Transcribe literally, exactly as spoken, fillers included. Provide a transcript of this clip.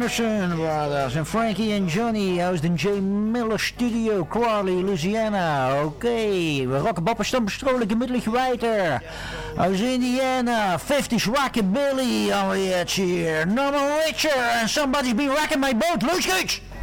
Emerson Brothers en Frankie en Johnny uit de J. Miller Studio, Crawley, Louisiana. Oké, okay. We rocken bappen stampen strolijke middelig weiter. Uit Indiana, fifties rockabilly on the edge here. Norman Richter and Somebody's Been Rocking My Boat, Loose Gooch!